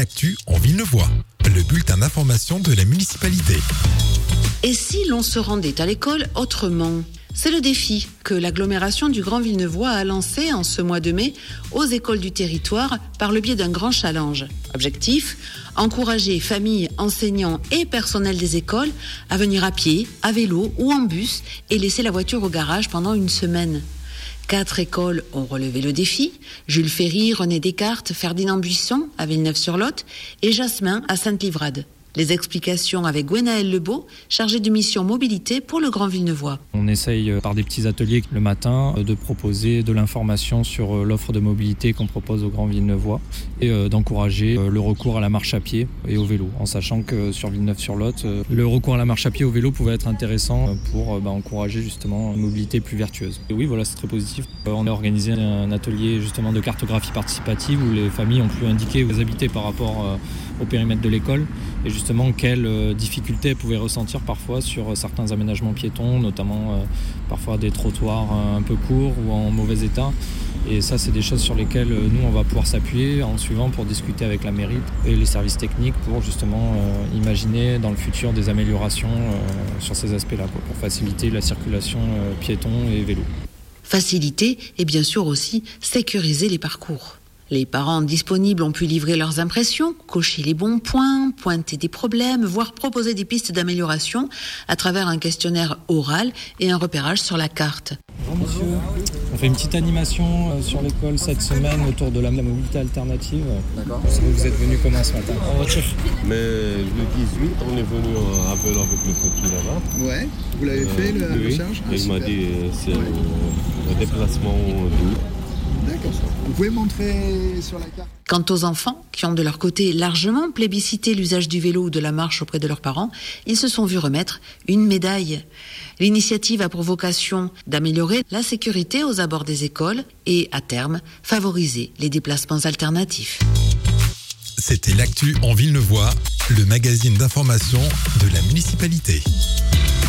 l'actu en Villeneuvois, le bulletin d'information de la municipalité. Et si l'on se rendait à l'école autrement ? C'est le défi que l'agglomération du Grand Villeneuvois a lancé en ce mois de mai aux écoles du territoire par le biais d'un grand challenge. Objectif : encourager familles, enseignants et personnel des écoles à venir à pied, à vélo ou en bus et laisser la voiture au garage pendant une semaine. 4 écoles ont relevé le défi, Jules Ferry, René Descartes, Ferdinand Buisson à Villeneuve-sur-Lot et Jasmin à Sainte-Livrade. Les explications avec Gwenaëlle Lebeau, chargée de mission mobilité pour le Grand Villeneuvois. On essaye par des petits ateliers le matin de proposer de l'information sur l'offre de mobilité qu'on propose au Grand Villeneuvois et d'encourager le recours à la marche à pied et au vélo, en sachant que sur Villeneuve-sur-Lot, le recours à la marche à pied et au vélo pouvait être intéressant pour encourager justement une mobilité plus vertueuse. Et oui, voilà, c'est très positif. On a organisé un atelier justement de cartographie participative où les familles ont pu indiquer où elles habitaient par rapport au périmètre de l'école et justement quelles difficultés elles pouvaient ressentir parfois sur certains aménagements piétons, notamment parfois des trottoirs un peu courts ou en mauvais état. Et ça, c'est des choses sur lesquelles nous, on va pouvoir s'appuyer en suivant pour discuter avec la mairie et les services techniques pour justement imaginer dans le futur des améliorations sur ces aspects-là, pour faciliter la circulation piéton et vélo. Faciliter et bien sûr aussi sécuriser les parcours. Les parents disponibles ont pu livrer leurs impressions, cocher les bons points, pointer des problèmes, voire proposer des pistes d'amélioration à travers un questionnaire oral et un repérage sur la carte. Bonjour monsieur, on fait une petite animation sur l'école cette semaine autour de la mobilité alternative. D'accord. Vous êtes venu comment ce matin ? En voiture. Mais le 18, on est venu à vélo avec le petit là-bas. Ouais, vous l'avez fait la recharge ? Et il m'a dit c'est un déplacement doux. D'accord. Vous pouvez montrer sur la carte ? Quant aux enfants, qui ont de leur côté largement plébiscité l'usage du vélo ou de la marche auprès de leurs parents, ils se sont vus remettre une médaille. L'initiative a pour vocation d'améliorer la sécurité aux abords des écoles et, à terme, favoriser les déplacements alternatifs. C'était l'actu en Villeneuvois, le magazine d'information de la municipalité.